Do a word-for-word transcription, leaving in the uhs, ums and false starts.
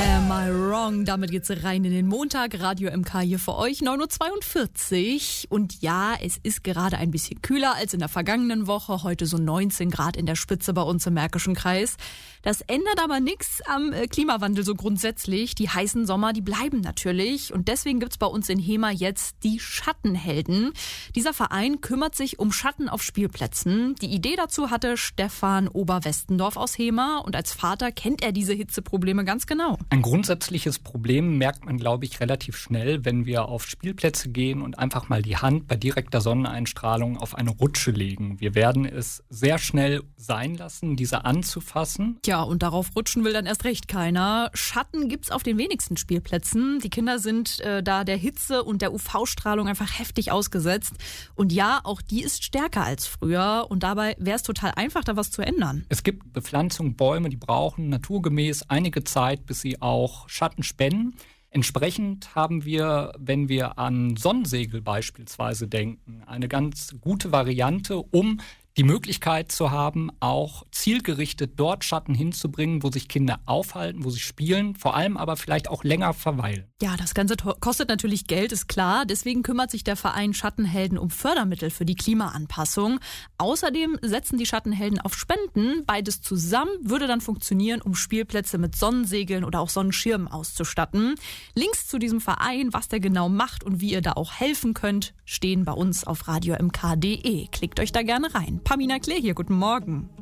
Am I wrong? Damit geht's rein in den Montag. Radio M K hier für euch, neun Uhr zweiundvierzig. Und ja, es ist gerade ein bisschen kühler als in der vergangenen Woche. Heute so neunzehn Grad in der Spitze bei uns im Märkischen Kreis. Das ändert aber nichts am Klimawandel so grundsätzlich. Die heißen Sommer, die bleiben natürlich. Und deswegen gibt's bei uns in Hema jetzt die Schattenhelden. Dieser Verein kümmert sich um Schatten auf Spielplätzen. Die Idee dazu hatte Stefan Oberwestendorf aus Hema. Und als Vater kennt er diese Hitzeprobleme ganz genau. Ein grundsätzliches Problem merkt man, glaube ich, relativ schnell, wenn wir auf Spielplätze gehen und einfach mal die Hand bei direkter Sonneneinstrahlung auf eine Rutsche legen. Wir werden es sehr schnell sein lassen, diese anzufassen. Ja, und darauf rutschen will dann erst recht keiner. Schatten gibt's auf den wenigsten Spielplätzen. Die Kinder sind äh, da der Hitze und der U V-Strahlung einfach heftig ausgesetzt. Und ja, auch die ist stärker als früher. Und dabei wäre es total einfach, da was zu ändern. Es gibt Bepflanzung, Bäume, die brauchen naturgemäß einige Zeit, bis sie auch Schatten spenden. Entsprechend haben wir, wenn wir an Sonnensegel beispielsweise denken, eine ganz gute Variante, um die Möglichkeit zu haben, auch zielgerichtet dort Schatten hinzubringen, wo sich Kinder aufhalten, wo sie spielen, vor allem aber vielleicht auch länger verweilen. Ja, das Ganze to- kostet natürlich Geld, ist klar. Deswegen kümmert sich der Verein Schattenhelden um Fördermittel für die Klimaanpassung. Außerdem setzen die Schattenhelden auf Spenden. Beides zusammen würde dann funktionieren, um Spielplätze mit Sonnensegeln oder auch Sonnenschirmen auszustatten. Links zu diesem Verein, was der genau macht und wie ihr da auch helfen könnt, stehen bei uns auf radio m k punkt d e. Klickt euch da gerne rein. Pamina Klee hier, guten Morgen.